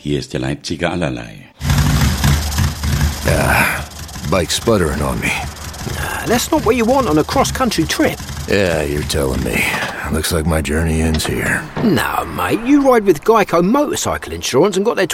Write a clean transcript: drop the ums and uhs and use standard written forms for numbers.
Hier ist der Leipziger Allerlei. Bike's sputtering on me. That's not what you want on a cross-country trip. Yeah, you're telling me. Looks like my journey ends here. No, mate, you ride with Geico motorcycle insurance and got there